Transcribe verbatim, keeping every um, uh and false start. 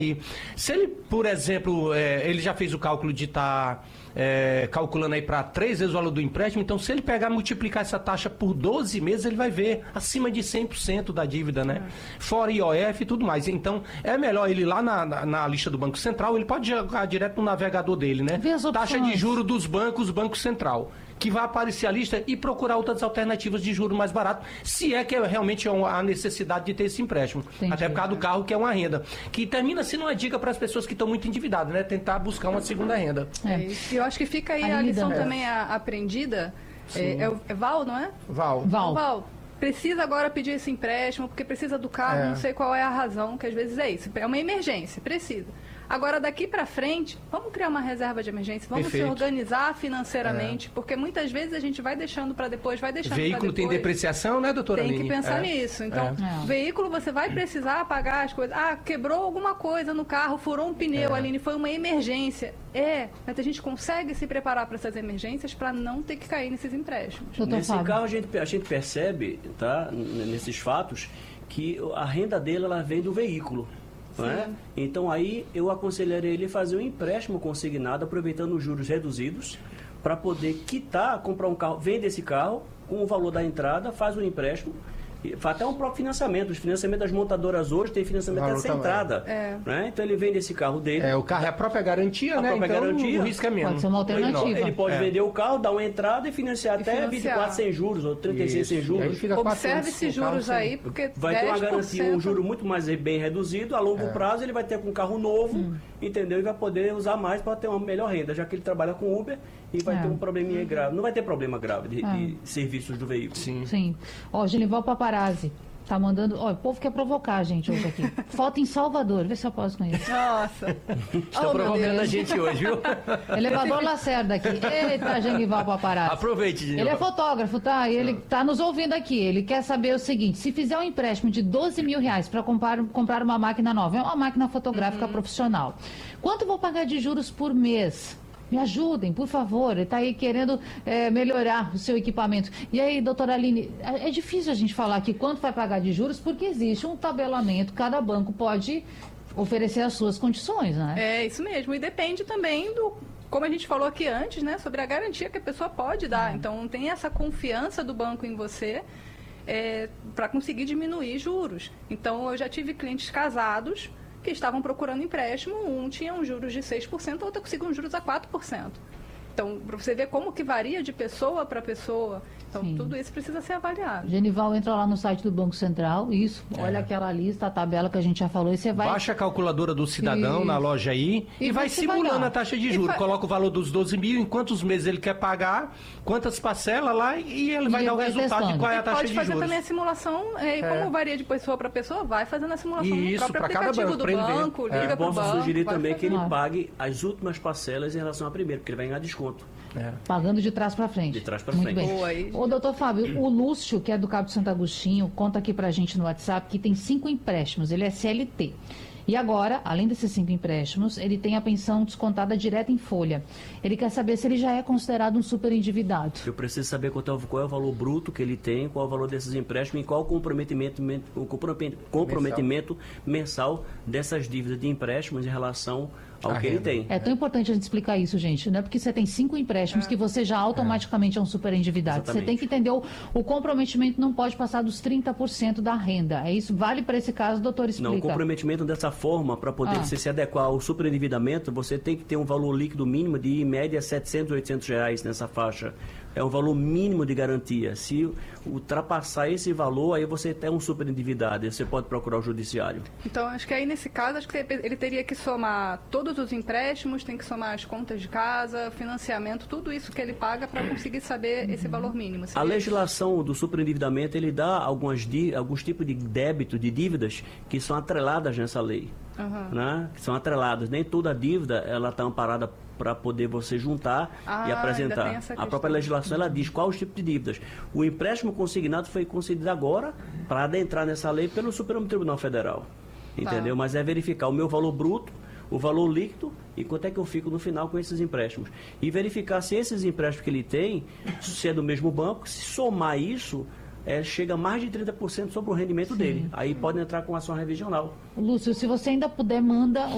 E se ele, por exemplo, é, ele já fez o cálculo de estar tá, é, calculando aí para três vezes o valor do empréstimo, então se ele pegar e multiplicar essa taxa por doze meses, ele vai ver acima de cem por cento da dívida, né? É. Fora I O F e tudo mais. Então, é melhor ele ir lá na, na, na lista do Banco Central, ele pode jogar direto no navegador dele, né? Taxa de juros dos bancos, Banco Central, que vai aparecer a lista e procurar outras alternativas de juros mais barato, se é que é realmente a necessidade de ter esse empréstimo. Entendi. Até por causa do carro, que é uma renda. Que termina sendo uma dica para as pessoas que estão muito endividadas, né? Tentar buscar uma segunda renda. É. Eu acho que fica aí a, a lição é. também a, aprendida. É, é, é Val, não é? Val. Val. Val. Precisa agora pedir esse empréstimo, porque precisa do carro, é. não sei qual é a razão, que às vezes é isso. É uma emergência, precisa. Agora, daqui para frente, vamos criar uma reserva de emergência, vamos Perfeito. se organizar financeiramente, é. porque muitas vezes a gente vai deixando para depois, vai deixando para depois. Veículo tem depreciação, né, doutora Aline? Tem que pensar é. nisso. Então, é. veículo você vai precisar pagar as coisas. Ah, quebrou alguma coisa no carro, furou um pneu, é. Aline, foi uma emergência. É, mas a gente consegue se preparar para essas emergências para não ter que cair nesses empréstimos. Nesse carro, a gente, a gente percebe, tá, nesses fatos, que a renda dele ela vem do veículo. É? Então aí eu aconselharia ele fazer um empréstimo consignado, aproveitando os juros reduzidos, para poder quitar, comprar um carro, vende esse carro com o valor da entrada, faz um empréstimo, faz até um próprio financiamento. Os financiamentos das montadoras hoje tem financiamento dessa entrada. É. Né? Então ele vende esse carro dele. É, o carro é a própria garantia, a né? Própria então garantia. O risco é menos. Pode ser uma alternativa. Ele, ele pode é. vender o carro, dar uma entrada e financiar e até financiar. vinte e quatro sem juros ou trinta e seis sem juros. Observe esses juros aí, porque vai ter uma garantia, um juro muito mais bem reduzido. A longo é. prazo ele vai ter com um carro novo, hum. entendeu? E vai poder usar mais para ter uma melhor renda, já que ele trabalha com Uber e vai é. ter um probleminha grave. Não vai ter problema grave de, é. de serviços do veículo. Sim. Sim. Ó, Genival Paparazzi tá mandando... Ó, o povo quer provocar a gente hoje aqui. Foto em Salvador, vê se eu posso com isso. Nossa. Estão oh, provocando a gente hoje, viu? Elevador Lacerda aqui. Eita, Genival Paparazzi. Aproveite, Genival. Ele é fotógrafo, tá? E ele tá nos ouvindo aqui. Ele quer saber o seguinte: se fizer um empréstimo de doze mil reais para comprar, comprar uma máquina nova, é uma máquina fotográfica uhum. profissional, quanto vou pagar de juros por mês? Me ajudem, por favor. Ele está aí querendo é, melhorar o seu equipamento. E aí, doutora Aline, é, é difícil a gente falar aqui quanto vai pagar de juros, porque existe um tabelamento, cada banco pode oferecer as suas condições, né? É, isso mesmo. E depende também do, como a gente falou aqui antes, né, sobre a garantia que a pessoa pode dar. É. Então, tem essa confiança do banco em você é, para conseguir diminuir juros. Então, eu já tive clientes casados que estavam procurando empréstimo, um tinha um juros de seis por cento, outro conseguiu um juros a quatro por cento. Então, para você ver como que varia de pessoa para pessoa. Então, Sim. tudo isso precisa ser avaliado. Genival, entra lá no site do Banco Central, isso, é. olha aquela lista, a tabela que a gente já falou, e você vai... Baixa a calculadora do cidadão isso. na loja aí e, e vai simulando pagar. a taxa de juros. Fa... Coloca o valor dos doze mil, em quantos meses ele quer pagar, quantas parcelas lá, e ele e vai ele dar o resultado testando. de qual é a taxa de juros. Pode fazer também a simulação, e é. como varia de pessoa para pessoa, vai fazendo a simulação isso, no próprio aplicativo cada banco, do banco, é. liga para o banco. sugerir também que ele pague as últimas parcelas em relação à primeira, porque ele vai ganhar desconto. É. Pagando de trás para frente. De trás para frente. Bem. Boa, aí. Ô, doutor Fábio, o Lúcio, que é do Cabo Santo Agostinho, conta aqui pra gente no WhatsApp que tem cinco empréstimos, ele é C L T. E agora, além desses cinco empréstimos, ele tem a pensão descontada direta em folha. Ele quer saber se ele já é considerado um super endividado. Eu preciso saber qual é o valor bruto que ele tem, qual é o valor desses empréstimos e qual o comprometimento, o comprometimento mensal. mensal dessas dívidas de empréstimos em relação ao que ele tem. É tão importante a gente explicar isso, gente. Não é porque você tem cinco empréstimos é. que você já automaticamente é um super endividado. Exatamente. Você tem que entender o, o comprometimento não pode passar dos trinta por cento da renda. É isso? Vale para esse caso, doutor, explica. Não, o comprometimento dessa forma, para poder ah. você se adequar ao super endividamento, você tem que ter um valor líquido mínimo de, em média, setecentos, oitocentos reais nessa faixa. É um valor mínimo de garantia. Se ultrapassar esse valor, aí você tem um super endividado. Você pode procurar o judiciário. Então, acho que aí nesse caso, acho que ele teria que somar todos os empréstimos, tem que somar as contas de casa, financiamento, tudo isso que ele paga para conseguir saber esse valor mínimo. A legislação do superendividamento, ele dá algumas, alguns tipos de débito, de dívidas, que são atreladas nessa lei. Uhum. Né? Que são atreladas. Nem toda dívida ela está amparada para poder você juntar ah, e apresentar. A própria legislação ela diz quais os tipos de dívidas. O empréstimo consignado foi concedido agora para adentrar nessa lei pelo Supremo Tribunal Federal. Entendeu? Tá. Mas é verificar o meu valor bruto, o valor líquido e quanto é que eu fico no final com esses empréstimos. E verificar se esses empréstimos que ele tem, se é do mesmo banco, se somar isso, é, chega a mais de trinta por cento sobre o rendimento Sim. dele. Aí pode entrar com ação revisional. Lúcio, se você ainda puder, manda